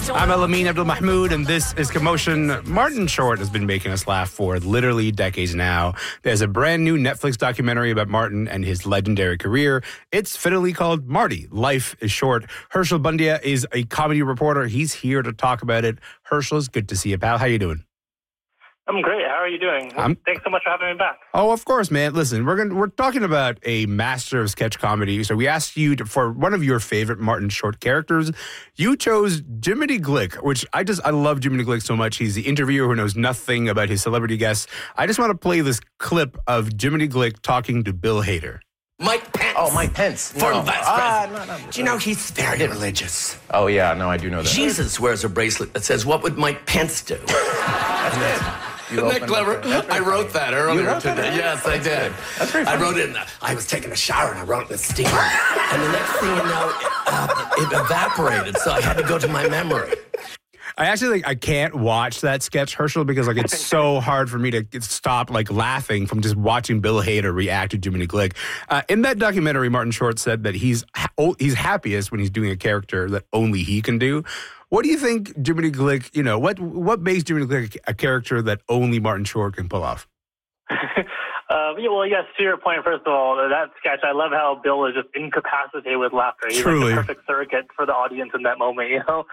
I'm Elamin Abdul Mahmoud, and this is Commotion. Martin Short has been making us laugh for literally decades now. There's a brand new Netflix documentary about Martin and his legendary career. It's fittingly called Marty, Life is Short. Herschel Bundia is a comedy reporter. He's here to talk about it. Herschel, it's good to see you, pal. How you doing? I'm great. How are you doing? Thanks so much for having me back. Oh, of course, man. Listen, we're talking about a master of sketch comedy. So we asked you for one of your favorite Martin Short characters. You chose Jiminy Glick, which I love Jiminy Glick so much. He's the interviewer who knows nothing about his celebrity guests. I just want to play this clip of Jiminy Glick talking to Bill Hader. Mike Pence. Oh, Mike Pence. Former vice president. No. Do you know he's very religious? Oh, yeah. No, I do know that. Jesus wears a bracelet that says, "What would Mike Pence do?" Isn't that clever? I wrote that earlier today. Yes, I did. That's pretty funny. I wrote it I was taking a shower and I wrote it in the steamer. And the next thing you know, it evaporated, so I had to go to my memory. I can't watch that sketch, Herschel, because it's so hard for me to stop laughing from just watching Bill Hader react to Jiminy Glick. In that documentary, Martin Short said that he's happiest when he's doing a character that only he can do. What do you think Jiminy Glick, what makes Jiminy Glick a character that only Martin Short can pull off? Well, yes, to your point, first of all, that sketch, I love how Bill is just incapacitated with laughter. He's Truly. Like the perfect surrogate for the audience in that moment,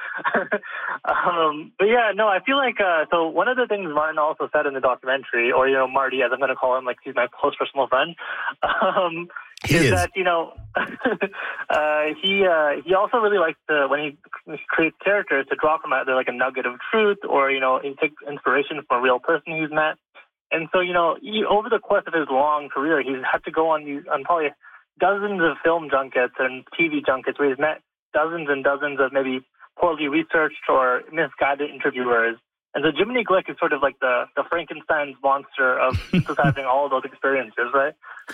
But yeah, no, I feel like, so one of the things Martin also said in the documentary, or, Marty, as I'm going to call him, he's my close personal friend, is that, he also really likes to, when he creates characters, to draw from either a nugget of truth or, he takes inspiration from a real person he's met. And so, over the course of his long career, he's had to go on probably dozens of film junkets and TV junkets where he's met dozens and dozens of maybe poorly researched or misguided interviewers. And so Jiminy Glick is sort of like the Frankenstein's monster of having all of those experiences, right?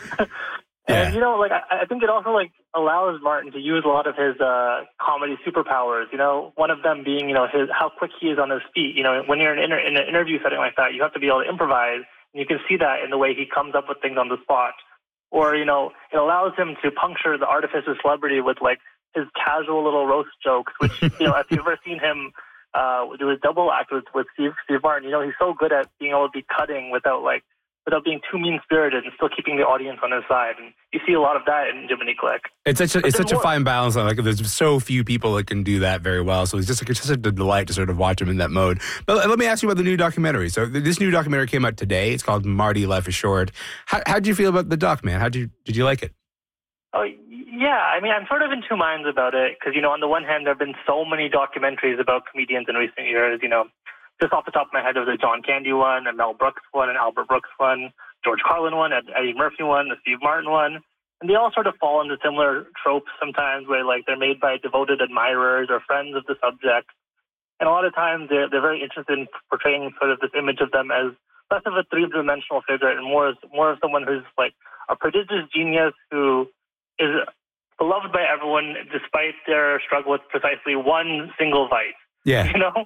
And, I think it also, allows Martin to use a lot of his comedy superpowers, one of them being, how quick he is on his feet. When you're in an interview setting like that, you have to be able to improvise, and you can see that in the way he comes up with things on the spot. Or, it allows him to puncture the artifice of celebrity with, his casual little roast jokes, which, if you've ever seen him do his double act with Steve Martin, he's so good at being able to be cutting without being too mean-spirited and still keeping the audience on his side. And you see a lot of that in Jiminy Glick. It's such a fine balance. There's so few people that can do that very well. So it's just a delight to sort of watch him in that mode. But let me ask you about the new documentary. So this new documentary came out today. It's called Marty, Life is Short. How'd you feel about the doc, man? Did you like it? Oh, yeah. I mean, I'm sort of in two minds about it because, on the one hand, there have been so many documentaries about comedians in recent years, Just off the top of my head, there was a John Candy one, a Mel Brooks one, an Albert Brooks one, George Carlin one, an Eddie Murphy one, a Steve Martin one. And they all sort of fall into similar tropes sometimes where, they're made by devoted admirers or friends of the subject. And a lot of times they're very interested in portraying sort of this image of them as less of a three-dimensional figure and more of someone who's, a prodigious genius who is beloved by everyone despite their struggle with precisely one single vice. Yeah.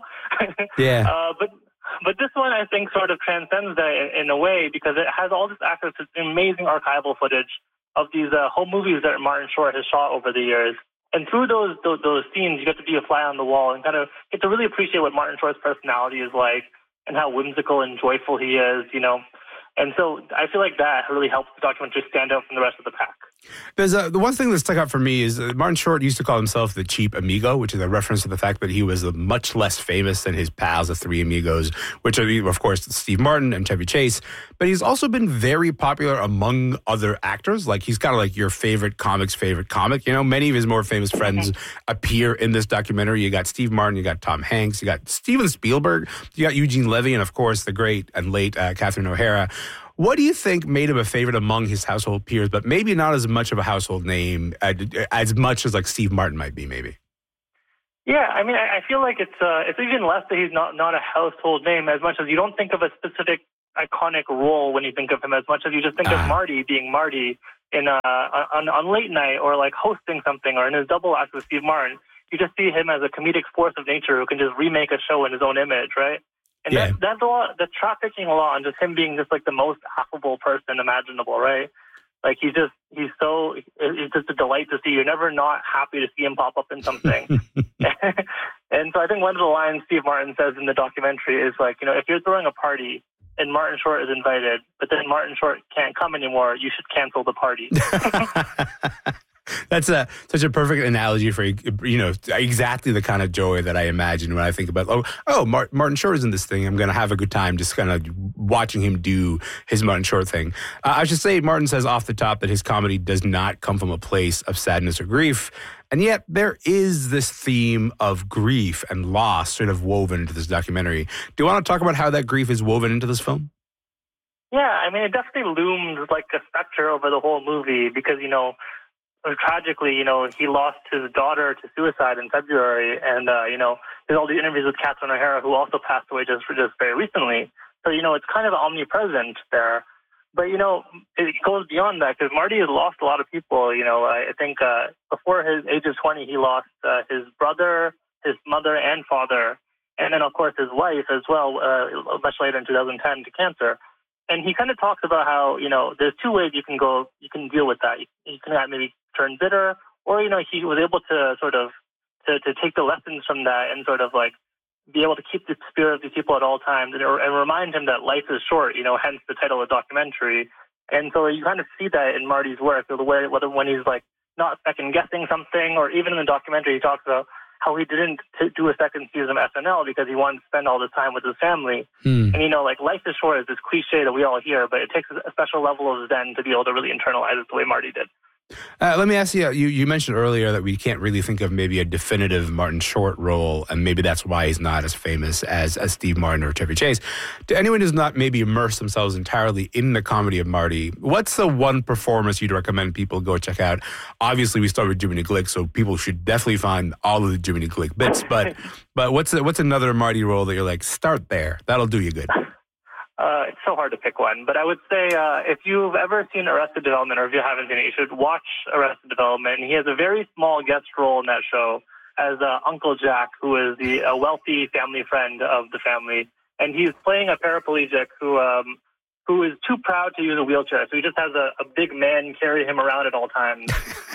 Yeah. But this one, I think, sort of transcends that in a way because it has all this access to amazing archival footage of these home movies that Martin Short has shot over the years. And through those scenes, you get to be a fly on the wall and kind of get to really appreciate what Martin Short's personality is like and how whimsical and joyful he is, And so I feel like that really helps the documentary stand out from the rest of the pack. There's the one thing that stuck out for me is Martin Short used to call himself the cheap amigo, which is a reference to the fact that he was much less famous than his pals, the three amigos, which are, of course, Steve Martin and Chevy Chase. But he's also been very popular among other actors. He's kind of your favorite comic's favorite comic. Many of his more famous friends appear in this documentary. You got Steve Martin, you got Tom Hanks, you got Steven Spielberg, you got Eugene Levy, and of course, the great and late Catherine O'Hara. What do you think made him a favorite among his household peers, but maybe not as much of a household name as much as Steve Martin might be, maybe? Yeah, I mean, I feel like it's even less that he's not a household name as much as you don't think of a specific iconic role when you think of him as much as you just think of Marty being Marty in on late night or hosting something or in his double act with Steve Martin. You just see him as a comedic force of nature who can just remake a show in his own image, right? And that's a lot, that's trafficking a lot on just him being just the most affable person imaginable, right? He's just a delight to see. You're never not happy to see him pop up in something. And so I think one of the lines Steve Martin says in the documentary is like, if you're throwing a party and Martin Short is invited, but then Martin Short can't come anymore, you should cancel the party. That's such a perfect analogy for, exactly the kind of joy that I imagine when I think about, Martin Short is in this thing. I'm going to have a good time just kind of watching him do his Martin Short thing. I should say, Martin says off the top that his comedy does not come from a place of sadness or grief. And yet there is this theme of grief and loss sort of woven into this documentary. Do you want to talk about how that grief is woven into this film? Yeah, I mean, it definitely looms like a specter over the whole movie because, tragically, he lost his daughter to suicide in February, and there's all the interviews with Catherine O'Hara, who also passed away just very recently. So it's kind of omnipresent there. But it goes beyond that because Marty has lost a lot of people. I think before his age of 20, he lost his brother, his mother, and father, and then of course his wife as well. Much later in 2010 to cancer. And he kind of talks about how, there's two ways you can deal with that. You can maybe turn bitter, or, he was able to sort of, to take the lessons from that and sort of like be able to keep the spirit of these people at all times and remind him that life is short, hence the title of the documentary. And so you kind of see that in Marty's work, the way, whether when he's like not second guessing something, or even in the documentary, he talks about how he didn't do a second season of SNL because he wanted to spend all this time with his family. And, life is short is this cliche that we all hear, but it takes a special level of zen to be able to really internalize it the way Marty did. Let me ask you, you mentioned earlier that we can't really think of maybe a definitive Martin Short role, and maybe that's why he's not as famous as Steve Martin or Chevy Chase. To anyone who's not maybe immersed themselves entirely in the comedy of Marty, what's the one performance you'd recommend people go check out? Obviously, we start with Jiminy Glick, so people should definitely find all of the Jiminy Glick bits, but what's another Marty role that you're like, start there, that'll do you good? It's so hard to pick one, but I would say if you've ever seen Arrested Development, or if you haven't seen it, you should watch Arrested Development. He has a very small guest role in that show as Uncle Jack, who is a wealthy family friend of the family, and he's playing a paraplegic who is too proud to use a wheelchair, so he just has a big man carry him around at all times.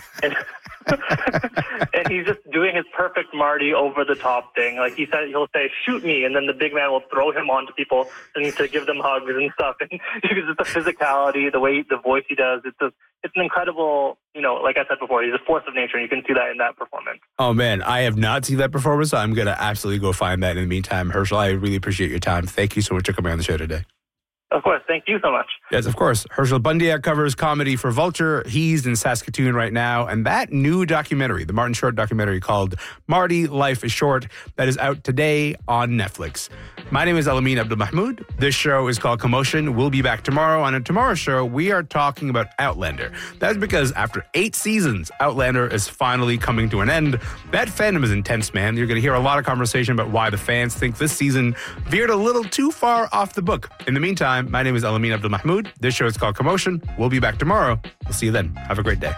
And he's just doing his perfect Marty over-the-top thing. Like he'll say, shoot me, and then the big man will throw him onto people and to give them hugs and stuff. And just the physicality, the voice he does, it's an incredible, like I said before, he's a force of nature, and you can see that in that performance. Oh, man, I have not seen that performance, so I'm going to absolutely go find that. In the meantime, Herschel, I really appreciate your time. Thank you so much for coming on the show today. Of course. Thank you so much. Yes, of course. Herschel Bundiak covers comedy for Vulture. He's in Saskatoon right now. And that new documentary, the Martin Short documentary called Marty, Life is Short, that is out today on Netflix. My name is Alamin Abdul-Mahmoud. This show is called Commotion. We'll be back tomorrow. On tomorrow's show, we are talking about Outlander. That's because after 8 seasons, Outlander is finally coming to an end. That fandom is intense, man. You're going to hear a lot of conversation about why the fans think this season veered a little too far off the book. In the meantime, my name is Alamin Abdul-Mahmoud. This show is called Commotion. We'll be back tomorrow. We'll see you then. Have a great day.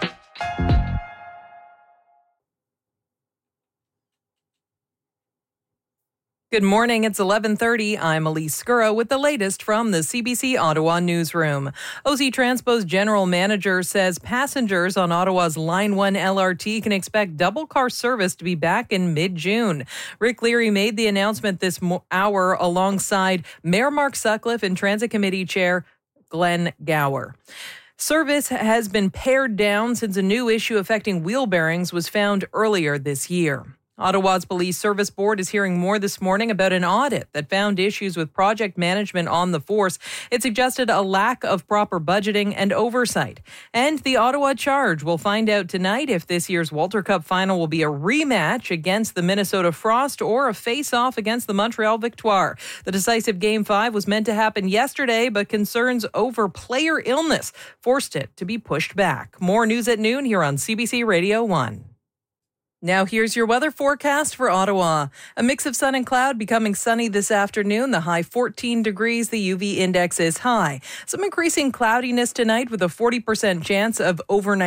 Good morning. It's 11:30. I'm Elise Scurra with the latest from the CBC Ottawa newsroom. OC Transpo's general manager says passengers on Ottawa's Line 1 LRT can expect double car service to be back in mid-June. Rick Leary made the announcement this hour alongside Mayor Mark Sutcliffe and Transit Committee Chair Glenn Gower. Service has been pared down since a new issue affecting wheel bearings was found earlier this year. Ottawa's Police Service Board is hearing more this morning about an audit that found issues with project management on the force. It suggested a lack of proper budgeting and oversight. And the Ottawa Charge will find out tonight if this year's Walter Cup final will be a rematch against the Minnesota Frost or a face-off against the Montreal Victoire. The decisive Game 5 was meant to happen yesterday, but concerns over player illness forced it to be pushed back. More news at noon here on CBC Radio 1. Now here's your weather forecast for Ottawa. A mix of sun and cloud, becoming sunny this afternoon. The high 14 degrees. The UV index is high. Some increasing cloudiness tonight with a 40% chance of overnight